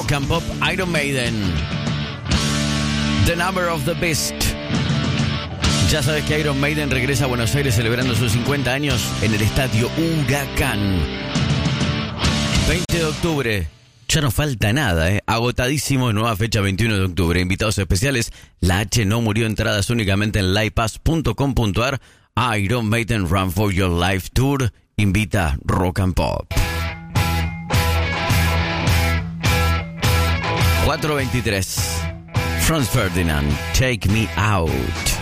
Rock and Pop, Iron Maiden. The Number of the Beast. Ya sabes que Iron Maiden regresa a Buenos Aires celebrando sus 50 años en el Estadio Huracán. 20 de octubre. Ya no falta nada, Agotadísimo, nueva fecha 21 de octubre. Invitados especiales, La H no murió, entradas únicamente en livepass.com.ar. Iron Maiden Run for Your Life Tour invita Rock and Pop. 4:23. Franz Ferdinand, Take Me Out.